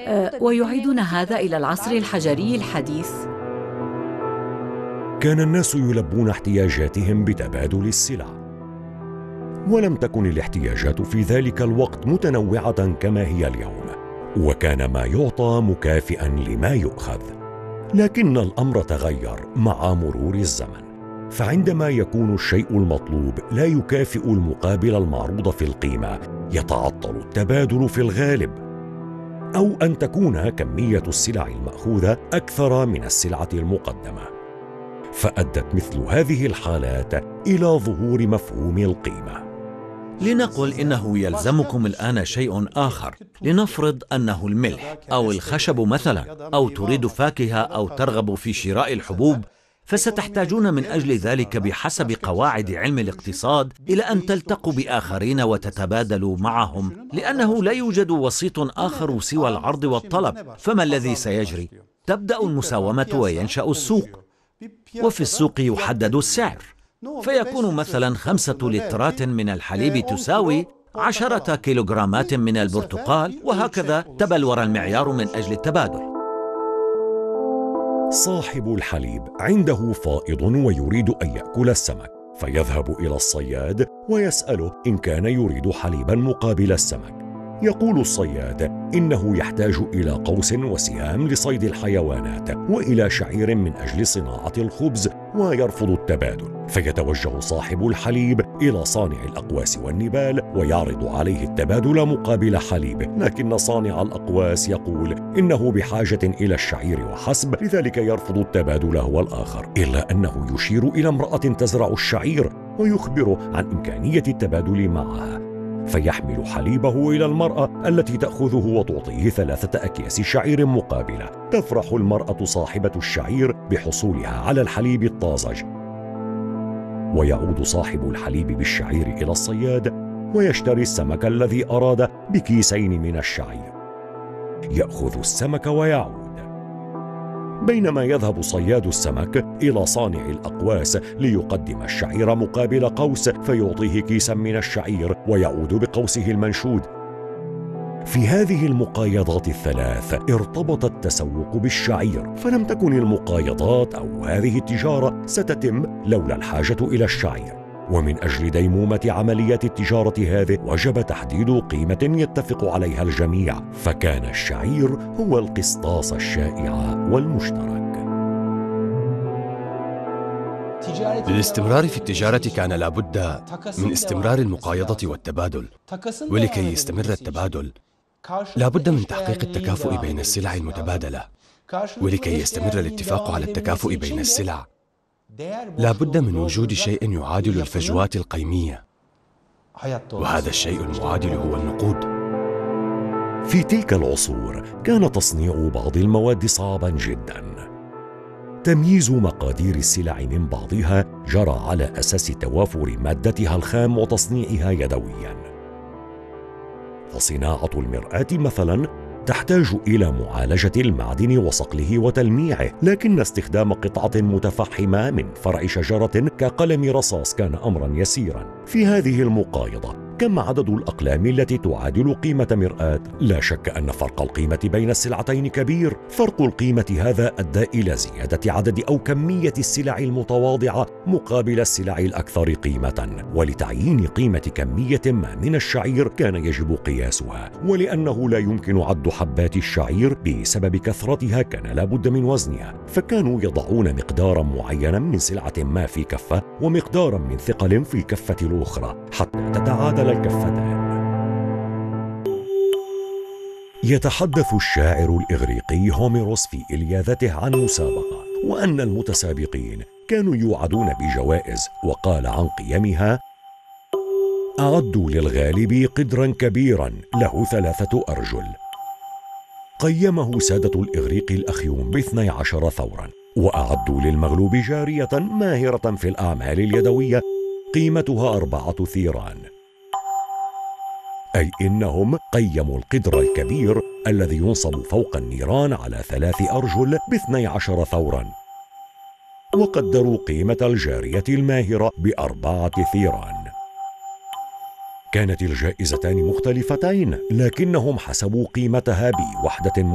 ويعيدون هذا إلى العصر الحجري الحديث. كان الناس يلبون احتياجاتهم بتبادل السلع، ولم تكن الاحتياجات في ذلك الوقت متنوعة كما هي اليوم، وكان ما يعطى مكافئا لما يؤخذ. لكن الأمر تغير مع مرور الزمن، فعندما يكون الشيء المطلوب لا يكافئ المقابل المعروض في القيمة، يتعطل التبادل في الغالب، أو أن تكون كمية السلع المأخوذة أكثر من السلعة المقدمة، فأدت مثل هذه الحالات إلى ظهور مفهوم القيمة. لنقل إنه يلزمكم الآن شيء آخر، لنفرض أنه الملح أو الخشب مثلا، أو تريد فاكهة أو ترغب في شراء الحبوب، فستحتاجون من أجل ذلك بحسب قواعد علم الاقتصاد إلى أن تلتقوا بآخرين وتتبادلوا معهم، لأنه لا يوجد وسيط آخر سوى العرض والطلب. فما الذي سيجري؟ تبدأ المساومة وينشأ السوق، وفي السوق يحدد السعر، فيكون مثلا 5 لترات من الحليب تساوي 10 كيلوغرامات من البرتقال، وهكذا تبلور المعيار من أجل التبادل. صاحب الحليب عنده فائض ويريد أن يأكل السمك، فيذهب إلى الصياد ويسأله إن كان يريد حليبا مقابل السمك. يقول الصياد إنه يحتاج إلى قوس وسهام لصيد الحيوانات وإلى شعير من أجل صناعة الخبز، ويرفض التبادل. فيتوجه صاحب الحليب إلى صانع الأقواس والنبال ويعرض عليه التبادل مقابل حليبه، لكن صانع الأقواس يقول إنه بحاجة إلى الشعير وحسب، لذلك يرفض التبادل هو الآخر، إلا أنه يشير إلى امرأة تزرع الشعير ويخبر عن إمكانية التبادل معها، فيحمل حليبه إلى المرأة التي تأخذه وتعطيه 3 أكياس شعير مقابلة. تفرح المرأة صاحبة الشعير بحصولها على الحليب الطازج، ويعود صاحب الحليب بالشعير إلى الصياد ويشتري السمك الذي أراد بكيسين من الشعير. يأخذ السمك ويعود، بينما يذهب صياد السمك إلى صانع الأقواس ليقدم الشعير مقابل قوس، فيعطيه كيسا من الشعير ويعود بقوسه المنشود. في هذه المقايضات الثلاث ارتبط التسوق بالشعير، فلم تكن المقايضات أو هذه التجارة ستتم لولا الحاجة إلى الشعير. ومن أجل ديمومة عملية التجارة هذه وجب تحديد قيمة يتفق عليها الجميع، فكان الشعير هو القسطاس الشائع والمشترك. للاستمرار في التجارة كان لابد من استمرار المقايضة والتبادل، ولكي يستمر التبادل لابد من تحقيق التكافؤ بين السلع المتبادلة، ولكي يستمر الاتفاق على التكافؤ بين السلع لابد من وجود شيء يعادل الفجوات القيمية، وهذا الشيء المعادل هو النقود. في تلك العصور كان تصنيع بعض المواد صعبا جدا. تمييز مقادير السلع من بعضها جرى على أساس توافر مادتها الخام وتصنيعها يدويا. فصناعة المرآة مثلا تحتاج إلى معالجة المعدن وصقله وتلميعه، لكن استخدام قطعة متفحمة من فرع شجرة كقلم رصاص كان أمرا يسيرا. في هذه المقايضة كم عدد الأقلام التي تعادل قيمة مرآة؟ لا شك أن فرق القيمة بين السلعتين كبير. فرق القيمة هذا أدى إلى زيادة عدد أو كمية السلع المتواضعة مقابل السلع الأكثر قيمة، ولتعيين قيمة كمية ما من الشعير كان يجب قياسها، ولأنه لا يمكن عد حبات الشعير بسبب كثرتها كان لابد من وزنها، فكانوا يضعون مقدارا معينا من سلعة ما في كفة ومقدارا من ثقل في الكفة الأخرى حتى تتعادل الكفتان. يتحدث الشاعر الإغريقي هوميروس في إلياذته عن مسابقة، وأن المتسابقين كانوا يوعدون بجوائز، وقال عن قيمها: أعدوا للغالب قدرا كبيرا له 3 أرجل. قيمه سادة الإغريق الأخيون ب12 ثورا، وأعدوا للمغلوب جارية ماهرة في الأعمال اليدوية قيمتها 4 ثيران، أي إنهم قيموا القدر الكبير الذي ينصب فوق النيران على 3 أرجل ب12 ثورا، وقدروا قيمة الجارية الماهرة ب4 ثيران. كانت الجائزتان مختلفتين، لكنهم حسبوا قيمتها بوحدة